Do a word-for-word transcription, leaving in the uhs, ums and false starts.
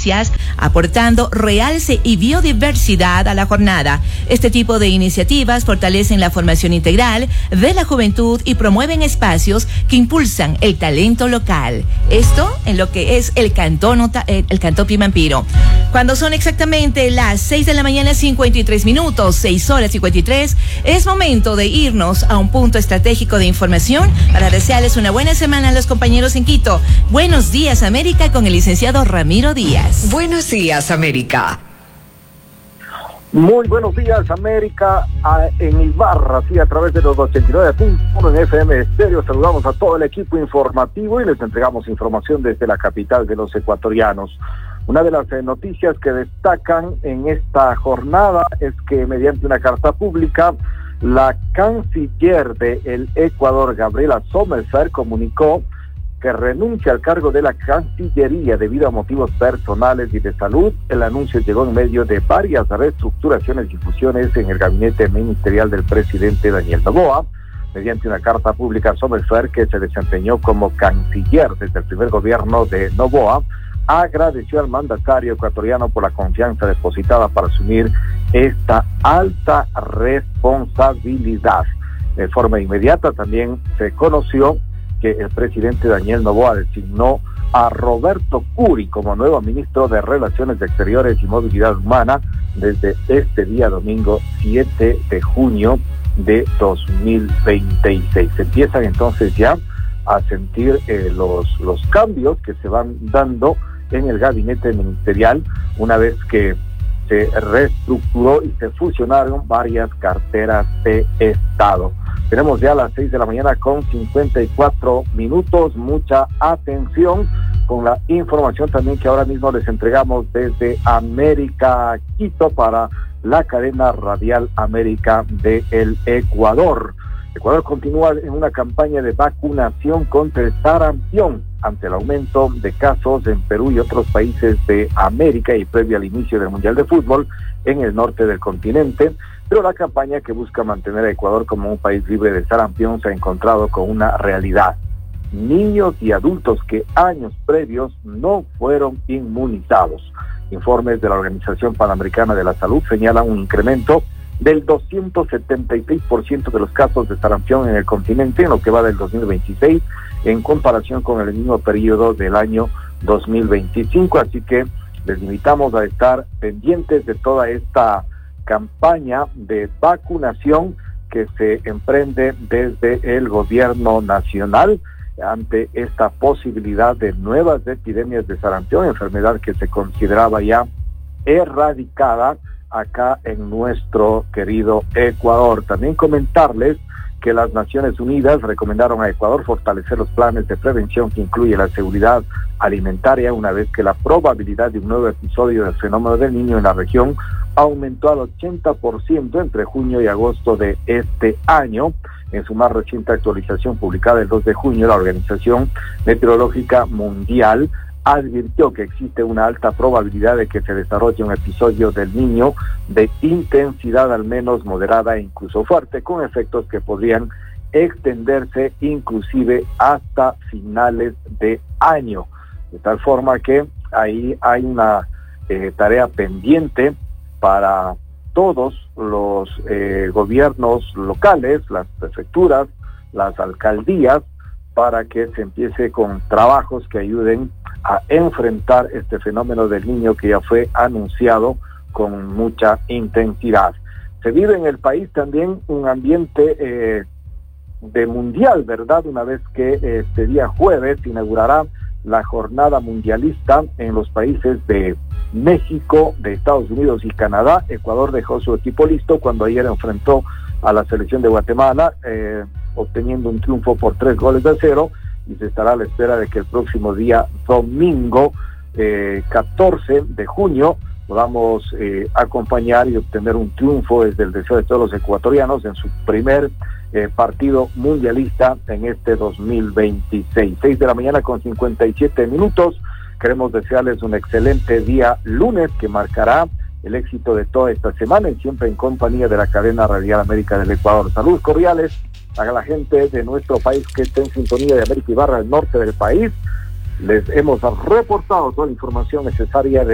noticias, aportando realce y biodiversidad a la jornada. Este tipo de iniciativas fortalecen la formación integral de la juventud y promueven espacios que impulsan el talento local. Esto en lo que es el Cantón, el Cantón Pimampiro. Cuando son exactamente las seis de la mañana, cincuenta y tres minutos, seis horas cincuenta y tres, es momento de irnos a un punto estratégico de información para desearles una buena semana a los compañeros en Quito. Buenos días, América, con el licenciado Ramiro Díaz. Buenos días, América. Muy buenos días, América, a, en Ibarra, sí, a través de los ochenta y nueve punto uno en F M Estéreo. Saludamos a todo el equipo informativo y les entregamos información desde la capital de los ecuatorianos. Una de las eh, noticias que destacan en esta jornada es que mediante una carta pública, la canciller del Ecuador, Gabriela Sommerfeld, comunicó que renuncia al cargo de la Cancillería debido a motivos personales y de salud. El anuncio llegó en medio de varias reestructuraciones y fusiones en el gabinete ministerial del presidente Daniel Noboa. Mediante una carta pública, Sommerfeld, que se desempeñó como canciller desde el primer gobierno de Noboa, agradeció al mandatario ecuatoriano por la confianza depositada para asumir esta alta responsabilidad. De forma inmediata también se conoció que el presidente Daniel Noboa designó a Roberto Curi como nuevo ministro de Relaciones Exteriores y Movilidad Humana desde este día domingo siete de junio de dos mil veintiséis. Se empiezan entonces ya a sentir eh, los, los cambios que se van dando en el gabinete ministerial una vez que se reestructuró y se fusionaron varias carteras de Estado. Tenemos ya las seis de la mañana con cincuenta y cuatro minutos. Mucha atención con la información también que ahora mismo les entregamos desde América Quito para la cadena radial América de el Ecuador. Ecuador continúa en una campaña de vacunación contra el sarampión ante el aumento de casos en Perú y otros países de América y previo al inicio del Mundial de Fútbol en el norte del continente. Pero la campaña que busca mantener a Ecuador como un país libre de sarampión se ha encontrado con una realidad. Niños y adultos que años previos no fueron inmunizados. Informes de la Organización Panamericana de la Salud señalan un incremento del doscientos setenta y seis por ciento de los casos de sarampión en el continente en lo que va del dos mil veintiséis en comparación con el mismo periodo del año dos mil veinticinco. Así que les invitamos a estar pendientes de toda esta campaña de vacunación que se emprende desde el gobierno nacional ante esta posibilidad de nuevas epidemias de sarampión, enfermedad que se consideraba ya erradicada acá en nuestro querido Ecuador. También comentarles que las Naciones Unidas recomendaron a Ecuador fortalecer los planes de prevención que incluye la seguridad alimentaria una vez que la probabilidad de un nuevo episodio del fenómeno del Niño en la región aumentó al ochenta por ciento entre junio y agosto de este año. En su más reciente actualización publicada el dos de junio, la Organización Meteorológica Mundial advirtió que existe una alta probabilidad de que se desarrolle un episodio del Niño de intensidad al menos moderada e incluso fuerte, con efectos que podrían extenderse inclusive hasta finales de año. De tal forma que ahí hay una eh, tarea pendiente para todos los eh, gobiernos locales, las prefecturas, las alcaldías, para que se empiece con trabajos que ayuden a enfrentar este fenómeno del Niño que ya fue anunciado con mucha intensidad. Se vive en el país también un ambiente eh, de mundial, ¿verdad? Una vez que este día jueves inaugurará la jornada mundialista en los países de México, de Estados Unidos y Canadá. Ecuador dejó su equipo listo cuando ayer enfrentó a la selección de Guatemala, eh, obteniendo un triunfo por tres goles a cero, y se estará a la espera de que el próximo día domingo eh, catorce de junio podamos eh, acompañar y obtener un triunfo desde el deseo de todos los ecuatorianos en su primer eh, partido mundialista en este dos mil veintiséis. seis de la mañana con cincuenta y siete minutos. Queremos desearles un excelente día lunes que marcará el éxito de toda esta semana y siempre en compañía de la cadena radial América del Ecuador. Saludos cordiales a la gente de nuestro país que está en sintonía de América Ibarra, el norte del país. Les hemos reportado toda la información necesaria de